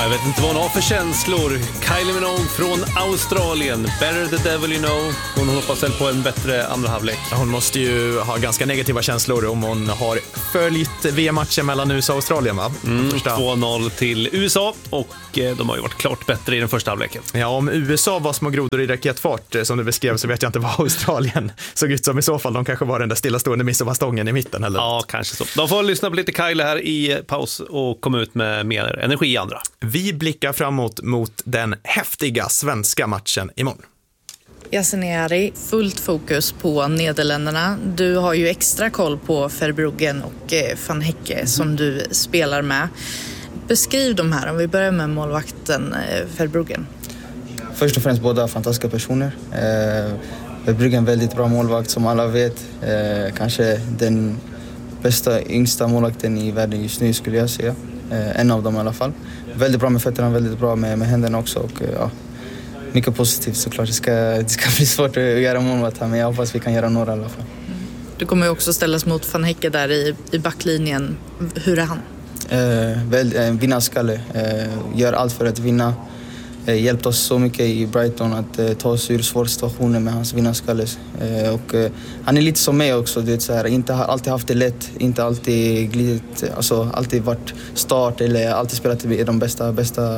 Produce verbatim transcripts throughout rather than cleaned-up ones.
Jag vet inte vad hon har för känslor. Kylie Minogue från Australien. Better the devil you know. Hon hoppas väl på en bättre andra halvlek. Hon måste ju ha ganska negativa känslor om hon har följt V M-matchen mellan U S A och Australien, va? Mm, två noll till U S A och eh, de har ju varit klart bättre i den första halvleken. Ja, om U S A var små grodor i raketfart som du beskrev, så vet jag inte vad Australien såg ut som i så fall. De kanske var den där stillastående midsommarstången i mitten, eller? Ja, kanske så. De får lyssna på lite Kylie här i paus och komma ut med mer energi i andra. Vi blickar framåt mot den häftiga svenska matchen imorgon. Yasin Ayari, fullt fokus på Nederländerna. Du har ju extra koll på Verbruggen och Van Hecke mm. som du spelar med. Beskriv de här, om vi börjar med målvakten Verbruggen. Först och främst båda fantastiska personer. Eh, Verbruggen väldigt bra målvakt som alla vet. Eh, kanske den bästa yngsta målvakten i världen just nu skulle jag säga. Eh, en av dem i alla fall. Väldigt bra med fötterna, väldigt bra med, med händerna också. Och, ja, mycket positivt såklart. Det ska, det ska bli svårt att göra målvakt här, men jag hoppas vi kan göra några i alla fall. Du kommer ju också ställas mot Van Hecke där i, i backlinjen. Hur är han? Eh, väl, eh, vinnarskalle. Eh, gör allt för att vinna. Eh, hjälpt oss så mycket i Brighton att eh, ta oss ur svåra situationer med hans vinnarskalle. Eh, och, eh, han är lite som mig också. Det är så här, inte har alltid haft det lätt. Inte alltid glidit. Alltså, alltid varit start eller alltid spelat i de bästa, bästa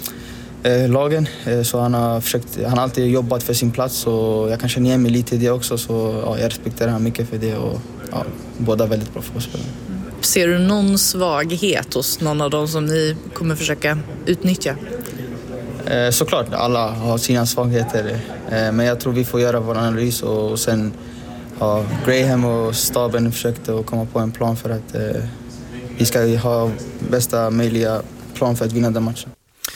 eh, lagen. Eh, så han har, försökt, han har alltid jobbat för sin plats. Och jag kan känna igen mig lite i det också. Så ja, jag respekterar han mycket för det. Och, ja, båda väldigt bra fotbollsspelare. Ser du någon svaghet hos någon av dem som ni kommer försöka utnyttja? Eh, såklart, alla har sina svagheter. Eh, men jag tror vi får göra vår analys och, och sen har ja, Graham och staben försökt att komma på en plan för att eh, vi ska ha bästa möjliga plan för att vinna den matchen.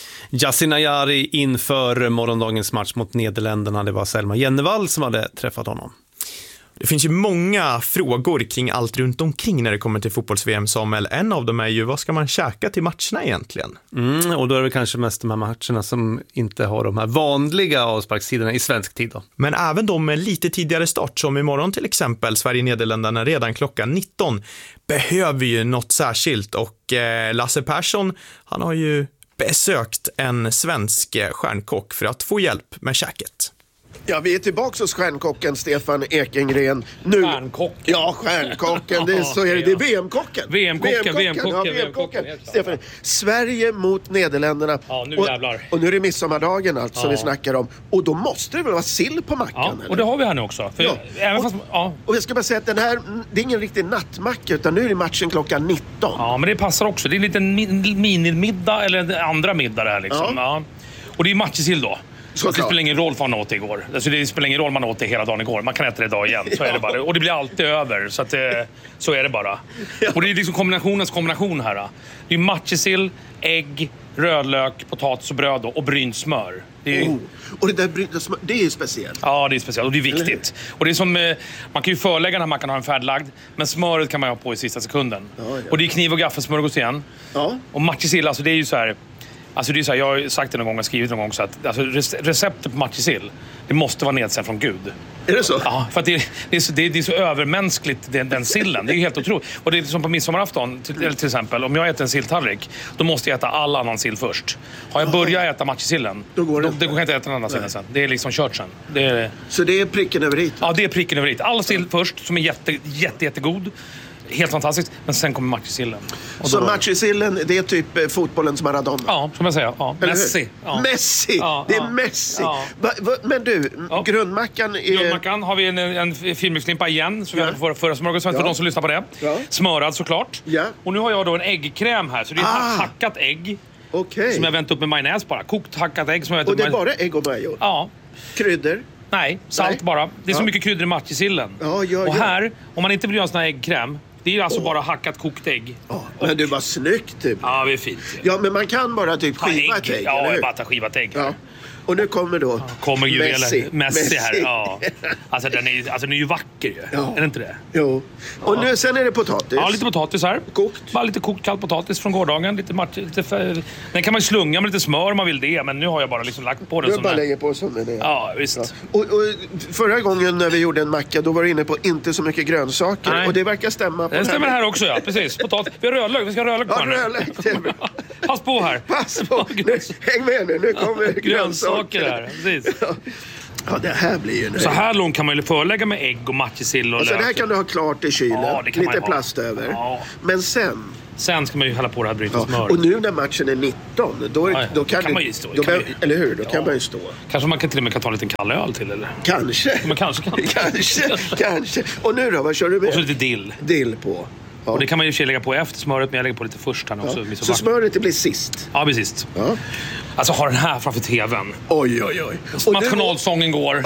Yasin Ayari inför morgondagens match mot Nederländerna. Det var Selma Jennevall som hade träffat honom. Det finns ju många frågor kring allt runt omkring när det kommer till fotbolls-V M, Samuel. En av dem är ju, vad ska man käka till matcherna egentligen? Mm, och då är det kanske mest de här matcherna som inte har de här vanliga avsparkstiderna i svensk tid då. Men även de med lite tidigare start, som imorgon till exempel, Sverige-Nederländerna redan klockan nitton, behöver ju något särskilt. Och eh, Lasse Persson, han har ju besökt en svensk stjärnkock för att få hjälp med käket. Ja, vi är tillbaka hos stjärnkocken Stefan Ekengren. Nu... Stjärnkocken. Ja, stjärnkocken. Det är, så är det. Det är V M-kocken. V M-kocken, V M-kocken. Ja, V M-kocken. Stefan, Sverige mot Nederländerna. Ja, nu och, jävlar. Och nu är det midsommardagen alltså, ja. som vi snackar om. Och då måste det väl vara sill på mackan? Ja, eller? och det har vi här nu också. För ja. även och, fast, ja. och jag ska bara säga att den här, det är ingen riktig nattmacka, utan nu är det matchen klockan nitton. Ja, men det passar också. Det är en liten minimiddag eller en andra middag det här liksom. Ja. Ja. Och det är matchsill då. Så det spelar ingen roll vad man åt det igår. Alltså det spelar ingen roll man åt det hela dagen igår. Man kan äta det idag igen. Så är det bara. Och det blir alltid över. Så, att det, så är det bara. Och det är liksom kombinationens kombination här. Det är matjessill, ägg, rödlök, potatis och bröd och brynt smör. Det är, oh. Och det där brynta smör, det är ju speciellt. Ja, det är speciellt. Och det är viktigt. Och det är som, man kan ju förlägga när man kan ha en färdlagd. Men smöret kan man ha på i sista sekunden. Ja, ja. Och det är kniv och gaffelsmörgås igen. Ja. Och matjessill, alltså det är ju så här... Alltså det är så här, jag har sagt det någon gång och skrivit någon gång så att alltså receptet på matjessill, det måste vara nedsänd från Gud. Är det så? Ja, för att det, det, är, så, det, är, det är så övermänskligt den, den sillen. Det är helt otroligt. Och det är som på midsommarafton till, till exempel, om jag äter en silltallrik, då måste jag äta all annan sill först. Har jag börjat äta matjessillen, då går det, då, det går jag inte äta den andra sillen sen. Det är liksom kört sen. Det är, så det är pricken över hit? Ja, det är pricken över hit. All sill först, som är jätte, jätte, jättegod. Helt fantastiskt, men sen kommer matjessillen. Så då... matjessillen, det är typ eh, fotbollens Maradona? Ja, som jag säger. Ja. Messi. Ja. Messi! Ja, det är ja. Messi! Ja. Va, va, men du, ja. grundmackan är... Grundmackan har vi en, en filmixlimpa igen, som ja. vi hade för förra smörgåsen, ja. för de som lyssnar på det. Ja. Smörad såklart. Ja. Och nu har jag då en äggkräm här, så det är ah. hackat ägg. Okay. Som jag vänt upp med majonnäs bara. Kokt hackat ägg som jag och det är med... bara ägg och majo? Ja. Kryddor? Nej, salt Nej. bara. Det är så ja. mycket kryddor i matjessillen. Ja, ja, och här, om man inte vill göra en sån här äggkräm, det är alltså oh. bara hackat kokt ägg. Oh, men det var snyggt typ. Ja, det är fint. Ja, men man kan bara typ skiva ett ägg, ja, eller hur? bara ta skivat ägg. Ja. Och nu kommer då ja, kommer ju Messi. Messi. Messi här. Ja. Alltså, den är, alltså den är ju vacker ju. Ja. Är det inte det? Jo. Och ja. nu, sen är det potatis. Ja, lite potatis här. Kokt. Bara lite kokt kall potatis från gårdagen. Lite match, lite för... Den kan man ju slunga med lite smör om man vill det. Men nu har jag bara liksom lagt på den. Du som bara är... lägger på som den är. Ja, visst. Ja. Och, och förra gången när vi gjorde en macka, då var du inne på inte så mycket grönsaker. Nej. Och det verkar stämma på det stämmer här också, ja. Precis. Potatis. Vi har rödlök. Vi ska ha rödlök på ja, rödlök. Pass på här. Pass på. Nu, häng med nu, nu kommer grönsaker här. Precis. Ja, det här blir ju... Så här långt kan man ju förlägga med ägg och matjessill. Och alltså, det här kan du ha klart i kylen. Ja, lite plast över. Ja. Men sen... Sen ska man ju hälla på det här bryta smör. Ja. Och nu när matchen är nitton, då, är, då kan, kan man ju stå. Då kan man, eller hur? Då ja. kan man ju stå. Kanske man kan till och med kan ta en liten kall öl till, eller? Kanske. Man kanske kan. kanske, kanske. Och nu då, vad kör du med? Och så lite dill. Dill på. Ja. Och det kan man ju lägga på efter smöret, men jag lägger på lite först här också. Ja. Så smöret det blir sist? Ja, blir sist. Ja. Alltså, har den här framför tvn. Oj, oj, oj. Nationalsången går.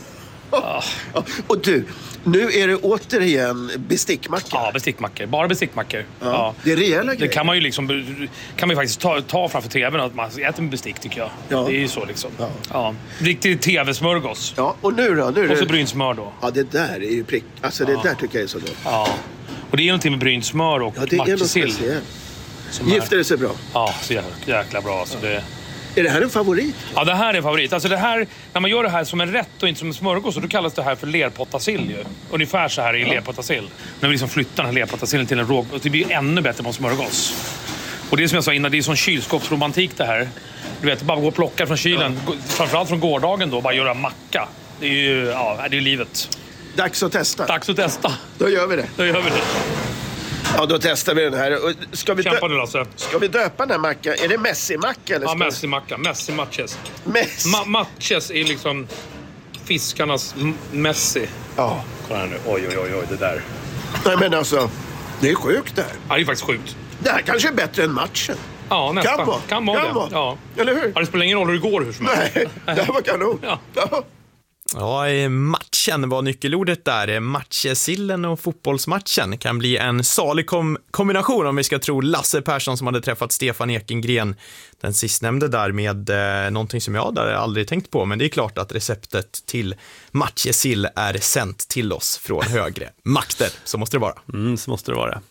Ja. Och du, nu är det återigen bestickmackor. Ja, bestickmackor. Bara bestickmackor. Ja. Ja. Det är rejäla grejer. Det kan man ju liksom, kan man ju faktiskt ta, ta framför tvn att man äter med bestick, tycker jag. Ja. Det är ju så liksom. Ja. Ja. Riktigt tv-smörgås. Ja, och nu då? Nu och så brynsmör då. Ja, det där är ju prick. Alltså det ja. där tycker jag är så gott. Ja. Och det är någonting med brynsmör och ja, matjessill. Gifter det sig bra? Ja, så jäkla, jäkla bra. Så det... Är det här en favorit? Ja, det här är en favorit. Alltså det här, när man gör det här som en rätt och inte som en smörgås, så då kallas det här för lerpottasill ju. Ungefär så här i ja. lerpottasill. När vi liksom flyttar den här lerpottasillen till en råg, och det blir ännu bättre på smörgås. Och det är som jag sa innan, det är sån kylskåpsromantik det här. Du vet, bara gå och plocka från kylen. Ja. Framförallt från gårdagen då, bara göra macka. Det är ju, ja, det är livet. Dags att testa. Dags att testa. Då gör vi det. Då gör vi det. Ja, då testar vi den här. Ska vi, Kämpa nu, Lasse. Ska vi döpa den här mackan? Är det Messi-macka? Eller ja, Messi-macka. Messi-matches. Messi. Ma- matches är liksom fiskarnas m- Messi. Ja. Kolla här nu. Oj, oj, oj, oj, det där. Nej, men alltså, det är sjukt det här. Ja, det är faktiskt sjukt. Det här kanske är bättre än matchen. Ja, nästan. Kan vara. Kan vara kan det. Vara. Ja. Eller hur? Ja, det spelar ingen roll hur det går hur som helst. Nej, det här var kanon. Ja. Ja. Ja, matchen var nyckelordet där. Matchessillen och fotbollsmatchen kan bli en salig kom- kombination om vi ska tro Lasse Persson som hade träffat Stefan Ekengren. Den sistnämnde där med eh, någonting som jag hade aldrig tänkt på, men det är klart att receptet till matchesill är sänt till oss från högre makter. Så måste det vara. Mm, så måste det vara.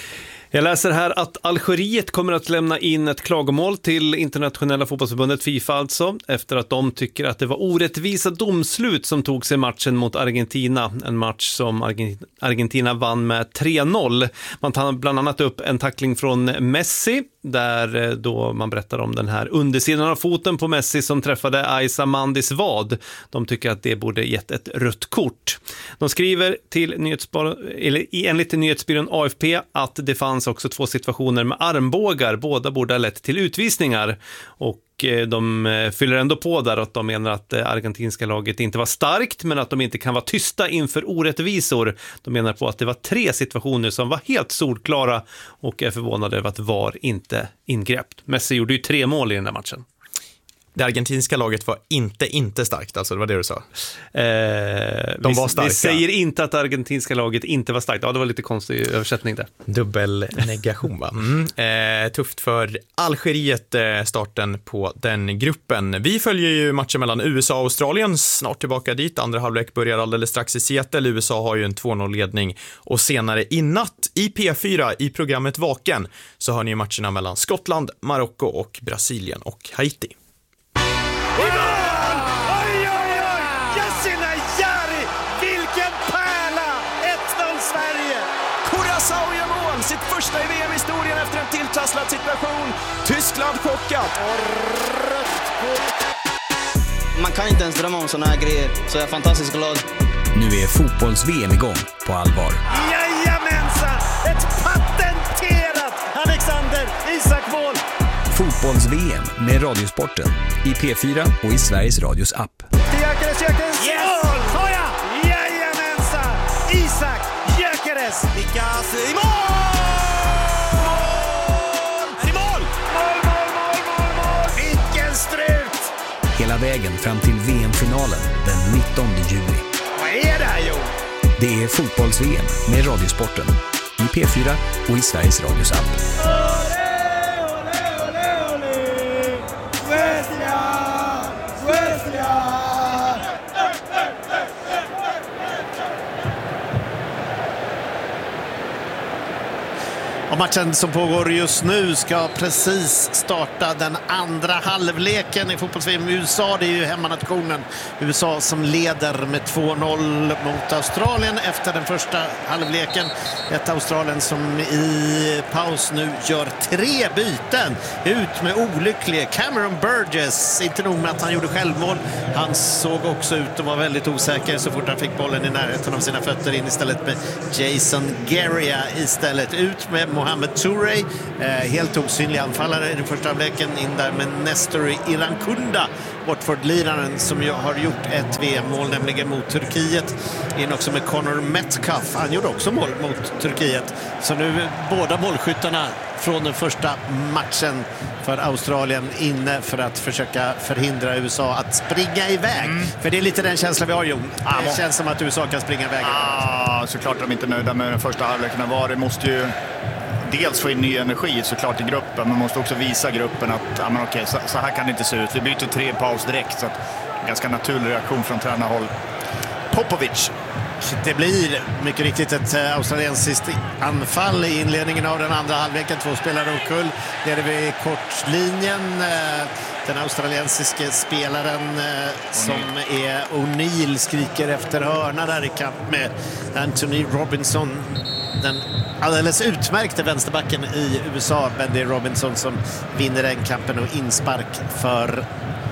Jag läser här att Algeriet kommer att lämna in ett klagomål till internationella fotbollsförbundet FIFA alltså, efter att de tycker att det var orättvisa domslut som tog sig matchen mot Argentina. En match som Argentina vann med tre noll. Man tar bland annat upp en tackling från Messi, där då man berättar om den här undersidan av foten på Messi som träffade Aisa Mandis vad. De tycker att det borde gett ett rött kort. De skriver till nyhetsbyrån, eller enligt nyhetsbyrån A F P att det fanns också två situationer med armbågar. Båda borde ha lett till utvisningar, och de fyller ändå på där att de menar att det argentinska laget inte var starkt, men att de inte kan vara tysta inför orättvisor. De menar på att det var tre situationer som var helt solklara och är förvånade över att V A R inte ingrepp. Messi gjorde ju tre mål i den här matchen. Det argentinska laget var inte inte starkt, alltså det var det du sa. Eh, De var starka. Det säger inte att det argentinska laget inte var starkt. Ja, det var lite konstig översättning där. Dubbel negation, va? Mm. Eh, tufft för Algeriet, eh, starten på den gruppen. Vi följer ju matchen mellan U S A och Australien, snart tillbaka dit. Andra halvlek börjar alldeles strax i Seattle. U S A har ju en två noll-ledning, och senare i natt i P fyra i programmet Vaken så har ni matcherna mellan Skottland, Marocko och Brasilien och Haiti. I mål! Oj, oj, oj! Yassine Jari! Vilken pärla! ett noll Sverige! Curaçao gör mål! Sitt första i V M-historien efter en tilltasslad situation. Tyskland chockat. Och rött på... Man kan inte ens drömma om såna här grejer, så jag är fantastiskt glad. Nu är fotbolls-V M igång på allvar. Jajamensan! Ett patenterat Alexander Isak-mål! Fotbolls-V M med Radiosporten i P fyra och i Sveriges Radios app. Gyökeres, Gyökeres! Yes! Mål! Hoja! Jajamensan! Isak Gyökeres! Nickas i mål! Är i mål! Mål, mål, mål, mål, mål! Vilken strut! Hela vägen fram till V M-finalen den nittonde juli. Vad är det här, Jo? Det är Fotbolls-V M med Radiosporten i P fyra och i Sveriges Radios app. Och matchen som pågår just nu ska precis starta den andra halvleken i fotbolls-V M i U S A. Det är ju hemmanationen U S A som leder med två noll mot Australien efter den första halvleken. Ett Australien som i paus nu gör tre byten. Ut med olycklig Cameron Burgess. Inte nog med att han gjorde självmål. Han såg också ut att vara väldigt osäker så fort han fick bollen i närheten av sina fötter, in istället med Jason Geria istället. Ut med Mohamed Touré, eh, helt osynlig anfallare i den första halvleken, in där med Nestor Irankunda, Watford-liraren som ju har gjort ett V M-mål, nämligen mot Turkiet. In också med Connor Metcalf, han gjorde också mål mot Turkiet. Så nu båda målskyttarna från den första matchen för Australien inne för att försöka förhindra U S A att springa iväg. Mm. För det är lite den känslan vi har, Jon. Ah, det känns som att U S A kan springa iväg. Ah, såklart de inte är nöjda med den första halvleken. Var det måste ju dels få in ny energi såklart i gruppen, men måste också visa gruppen att ah, men okej, så, så här kan det inte se ut. Vi byter tre paus direkt, så att ganska naturlig reaktion från tränarhåll. Popovic. Det blir mycket riktigt ett australiensiskt anfall i inledningen av den andra halvleken. Två spelare omkull nere vid kortlinjen. Den australiensiske spelaren som är O'Neill skriker efter hörna där i kamp med Anthony Robinson. Den alldeles utmärkte vänsterbacken i U S A, Bendy Robinson, som vinner den kampen och inspark för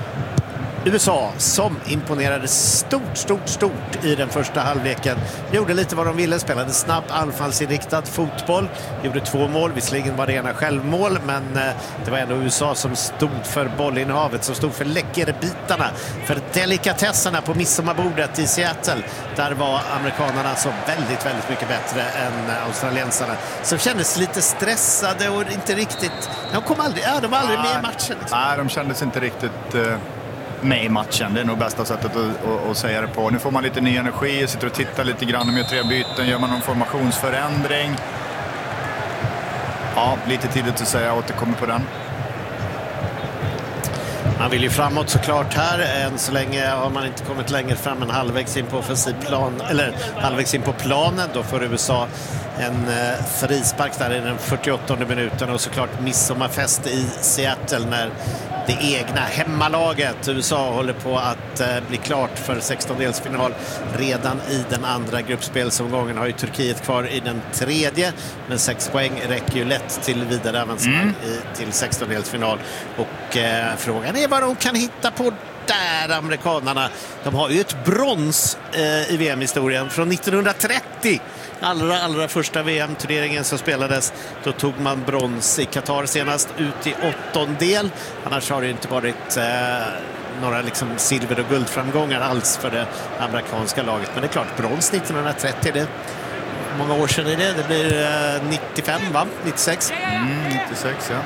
U S A som imponerade stort, stort, stort i den första halvleken. Gjorde lite vad de ville, spelade snabb, anfallsinriktad fotboll. Gjorde två mål, visserligen var det ena självmål, men det var ändå U S A som stod för bollinnehavet, som stod för läckerbitarna, för delikatesserna på midsommarbordet i Seattle. Där var amerikanerna så väldigt, väldigt mycket bättre än australiensarna, som kändes lite stressade och inte riktigt... De kom aldrig, ja, de var aldrig med i matchen. Liksom. Nej, de kändes inte riktigt... Uh... med i matchen. Det är nog bästa sättet att, att, att säga det på. Nu får man lite ny energi, sitter och tittar lite grann om gör tre byten, gör man någon formationsförändring. Ja, lite tidigt att säga, jag återkommer på den. Man vill ju framåt såklart här. Än så länge har man inte kommit längre fram än halvvägs in på offensivplan, eller halvvägs in på planen. Då får U S A en eh, frispark där i den fyrtioåttonde minuten, och såklart midsommarfest i Seattle när det egna hemmalaget U S A håller på att eh, bli klart för sextondelsfinal redan i den andra gruppspelsomgången. Har ju Turkiet kvar i den tredje, men sex poäng räcker ju lätt till vidare avancemang mm. i, till sextondelsfinal. Och eh, frågan är vad de kan hitta på där, amerikanerna. De har ju ett brons eh, i V M-historien från nittonhundratrettio. Allra, allra första V M-turneringen som spelades, då tog man brons i Qatar senast, ut i åttondel. Annars har det inte varit eh, några liksom silver- och guldframgångar alls för det amerikanska laget. Men det är klart, brons nittonhundratrettio, det många år sedan är det. Det blir eh, nittiofem, va? nittiosex. Mm, nittiosex, ja.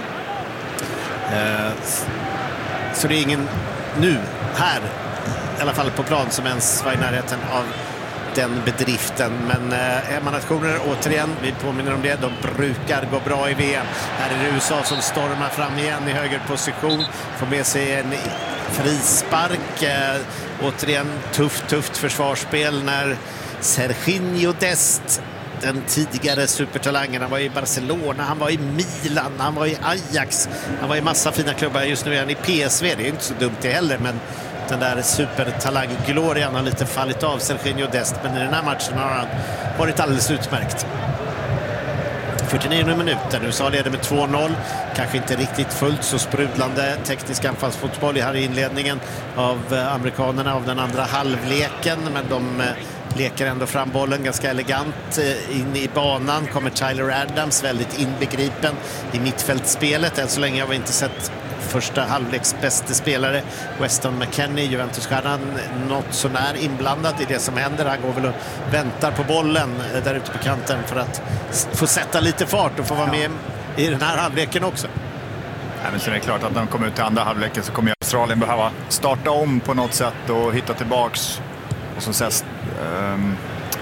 Eh, så det är ingen nu, här, i alla fall på plan, som ens var i närheten av den bedriften. Men eh, hemmanationer, återigen, vi påminner om det, de brukar gå bra i V M. Här är det U S A som stormar fram igen i höger position, får med sig en frispark. Eh, återigen tufft, tufft försvarsspel när Serginho Dest, den tidigare supertalangen, han var i Barcelona, han var i Milan, han var i Ajax, han var i massa fina klubbar. Just nu är han i P S V, det är inte så dumt det heller, men den där supertalang-glorian har lite fallit av Serginho Dest, men i den här matchen har han varit alldeles utmärkt. fyrtionionde minuten, U S A leder med två noll, kanske inte riktigt fullt så sprudlande teknisk anfallsfotboll här i inledningen av amerikanerna av den andra halvleken, men de leker ändå fram bollen ganska elegant in i banan. Kommer Tyler Adams, väldigt inbegripen i mittfältspelet. Än så länge har vi inte sett första halvleks bästa spelare Weston McKennie, Juventus-stjärnan, något så när inblandad i det som händer. Han går väl och väntar på bollen där ute på kanten för att få sätta lite fart och få vara med i den här halvleken också. Ja, men så är det klart att när de kommer ut till andra halvleken så kommer Australien behöva starta om på något sätt och hitta tillbaks och som sägs um,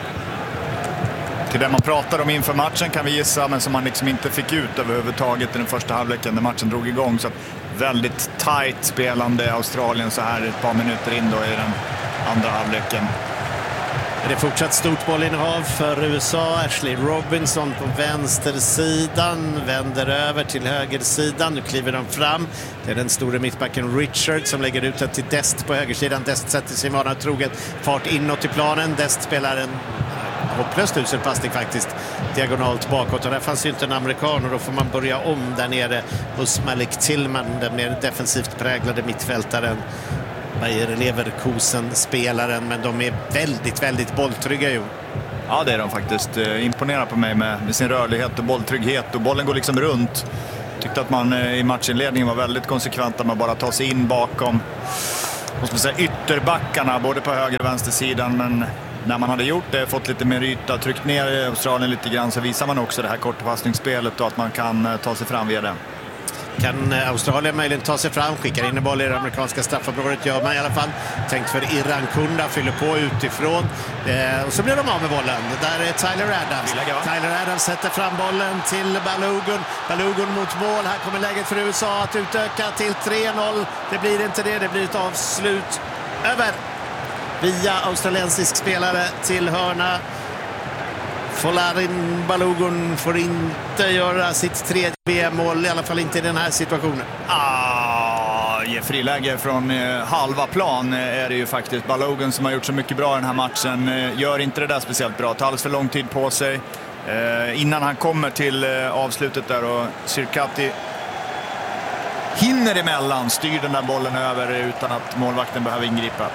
till det man pratade om inför matchen, kan vi gissa, men som man liksom inte fick ut överhuvudtaget i den första halvleken när matchen drog igång. Så att väldigt tight spelande Australien så här ett par minuter in då i den andra halvleken. Det är fortsatt stort bollinnehav för U S A. Ashley Robinson på vänstersidan vänder över till högersidan. Nu kliver de fram. Det är den stora mittbacken Richard som lägger ut det till Dest på högersidan. Dest sätter sin vana troget fart inåt i planen. Dest spelar en hopplöst usel passning faktiskt diagonalt bakåt, och där fanns ju inte en amerikan, och då får man börja om där nere hos Malik Tillman, den mer defensivt präglade mittfältaren, Bayer Leverkusen-spelaren, men de är väldigt, väldigt bolltrygga ju. Ja, det är de faktiskt. Imponerar på mig med, med sin rörlighet och bolltrygghet, och bollen går liksom runt. Tyckte att man i matchinledningen var väldigt konsekventa med att bara ta sig in bakom, vad ska man säga, ytterbackarna både på höger och vänstersidan, men när man hade gjort det, fått lite mer yta, tryckt ner Australien lite grann, så visar man också det här kortpassningsspelet och att man kan ta sig fram via det. Kan Australien möjligen ta sig fram, skickar in en boll i det amerikanska straffområdet, gör man i alla fall. Tänkt för Irankunda, fyller på utifrån. Eh, och så blir de av med bollen. Där är Tyler Adams. Tyler Adams sätter fram bollen till Balogun. Balogun mot mål. Här kommer läget för U S A att utöka till tre noll. Det blir inte det, det blir ett avslut över via australiensisk spelare till hörna. Folarin Balogun får inte göra sitt tredje V M-mål, i alla fall inte i den här situationen. Ah, ge friläge från eh, halva plan är det ju faktiskt. Balogun som har gjort så mycket bra i den här matchen eh, gör inte det där speciellt bra. Tar alldeles för lång tid på sig eh, innan han kommer till eh, avslutet där, och Sirkati hinner emellan, styr den där bollen över utan att målvakten behöver ingripa.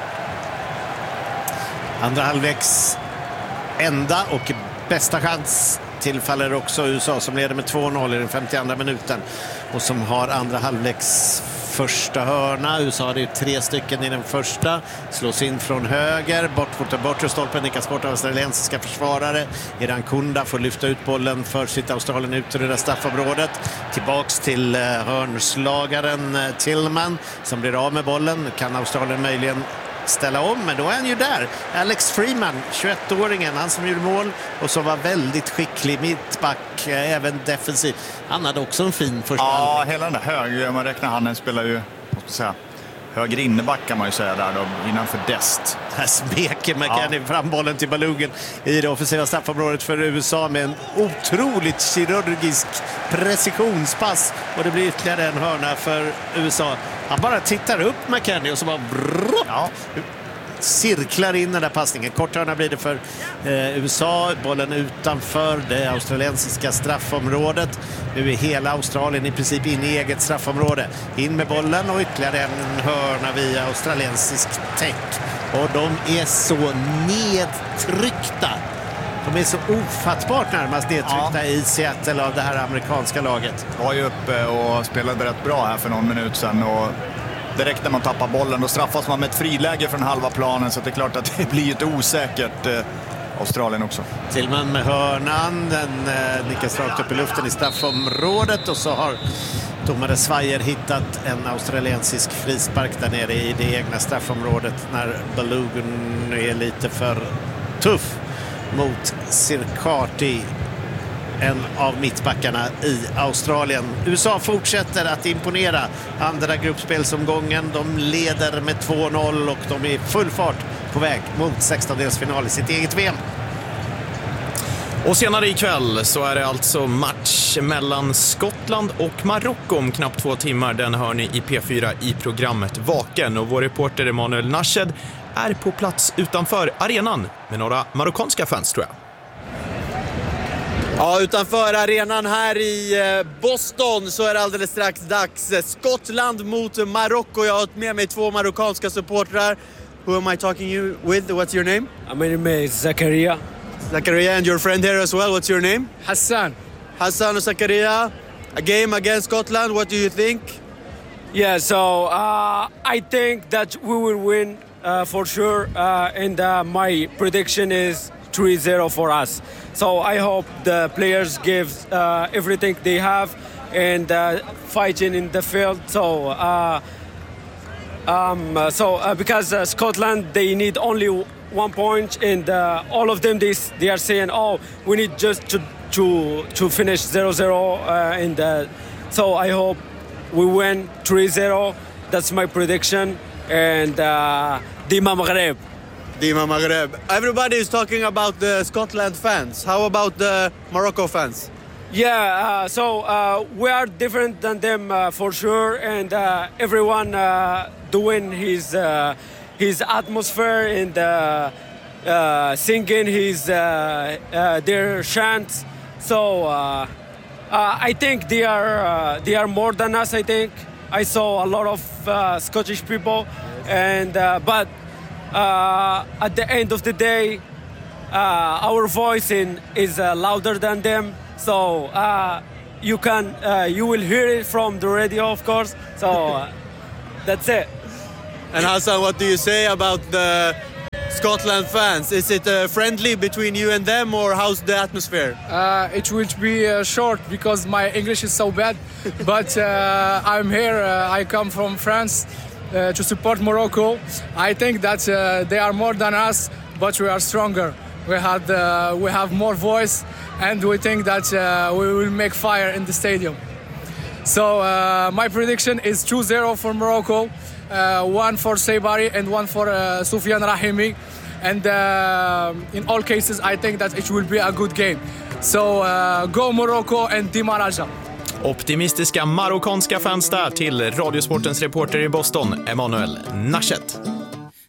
Andra halvleks enda och bästa chans tillfaller också U S A, som leder med två noll i den femtioandra minuten och som har andra halvleks första hörna. U S A hade ju tre stycken i den första. Slås in från höger, bort mot den bortre stolpen, nickas bort av australiensiska försvarare. Irankunda får lyfta ut bollen för sitt Australien ut ur det där straffområdet. Tillbaks till hörnslagaren Tillman som blir av med bollen. Kan Australien möjligen ställa om, men då är han ju där. Alex Freeman, tjugoett-åringen, han som gjorde mål och som var väldigt skicklig mittback, även defensiv. Han hade också en fin första. Ja, hela den där höger, man räknar han spelar ju, vad ska jag säga, höger inneback kan man ju säga där då, innanför Dest. Här smeker McKennie ja. fram bollen till Balogun i det offensiva straffområdet för U S A med en otroligt kirurgisk precisionspass, och det blir ytterligare en hörna för U S A. Han bara tittar upp McKennie och så bara brrr, ja. cirklar in den där passningen. Kort hörna blir det för eh, U S A. Bollen utanför det australiensiska straffområdet. Nu är hela Australien i princip in i eget straffområde. In med bollen och ytterligare en hörna via australiensisk täck. Och de är så nedtryckta. De är så ofattbart närmast nedtryckta ja. i Seattle av det här amerikanska laget. Var ju uppe och spelade rätt bra här för någon minut sedan, och direkt när man tappar bollen då straffas man med ett friläge från halva planen, så det är klart att det blir ett osäkert eh, Australien också. Tillman med hörnan, den eh, nickas rakt upp i luften i straffområdet, och så har domare Svajer hittat en australiensisk frispark där nere i det egna straffområdet när Balogun är lite för tuff mot Sirkati, en av mittbackarna i Australien. U S A fortsätter att imponera andra gruppspelsomgången. De leder med två noll och de är i full fart på väg mot sextondelsfinal i sitt eget V M. Och senare ikväll så är det alltså match mellan Skottland och Marocko om knappt två timmar. Den hör ni i P fyra i programmet Vaken, och vår reporter Emanuel Nashed är på plats utanför arenan med några marockanska fans, tror jag. Ja, utanför arenan här i Boston så är det alldeles strax dags. Skottland mot Marocko. Jag har med mig två marockanska supportrar. Who am I talking you with? What's your name? My name is Zakaria. Zakaria, and your friend here as well. What's your name? Hassan. Hassan and Zakaria. A game against Scotland. What do you think? Yeah, so uh, I think that we will win uh, for sure. Uh, and uh, my prediction is three zero for us. So I hope the players give uh, everything they have and uh, fighting in the field. So, uh, um, so uh, because uh, Scotland, they need only one point, and uh, all of them they they are saying, oh, we need just to to to finish zero zero. Uh, and uh, so I hope we win three zero. That's my prediction. And uh, Dima Maghreb. Dima Maghreb. Everybody is talking about the Scotland fans. How about the Morocco fans? Yeah, uh, so uh, we are different than them uh, for sure, and uh, everyone uh, doing his uh, his atmosphere and uh, uh, singing his uh, uh, their chants. So uh, uh, I think they are uh, they are more than us. I think I saw a lot of uh, Scottish people, and uh, but uh, at the end of the day, uh, our voice in, is uh, louder than them. So uh, you can uh, you will hear it from the radio, of course. So uh, that's it. And Hassan, what do you say about the Scotland fans? Is it uh, friendly between you and them, or how's the atmosphere? Uh, it will be uh, short because my English is so bad. But uh, I'm here. Uh, I come from France uh, to support Morocco. I think that uh, they are more than us, but we are stronger. We had uh, we have more voice, and we think that uh, we will make fire in the stadium. So uh, my prediction is two zero for Morocco, uh, one for Saibari and one for uh, Soufiane Rahimi. And uh, in all cases, I think that it will be a good game. So uh, go Morocco and Dima Raja. Optimistiska marockanska fans där till Radiosportens reporter i Boston, Emanuel Nashet.